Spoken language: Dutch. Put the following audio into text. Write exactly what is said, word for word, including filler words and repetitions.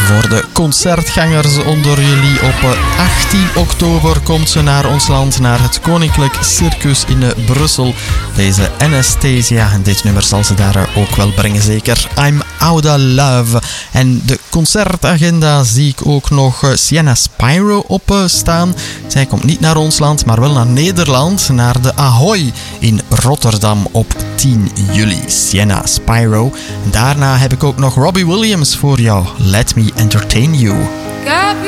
Voor de concertgangers onder jullie, op achttien oktober komt ze naar ons land, naar het Koninklijk Circus in Brussel. Deze Anastasia, en dit nummer zal ze daar ook wel brengen zeker. I'm Outta Love. En de concertagenda zie ik ook nog Sienna Spyro op staan. Zij komt niet naar ons land, maar wel naar Nederland, naar de Ahoy in Rotterdam op tien juli. Sienna Spyro. Daarna heb ik ook nog Robbie Williams voor jou. Let Me Entertain You.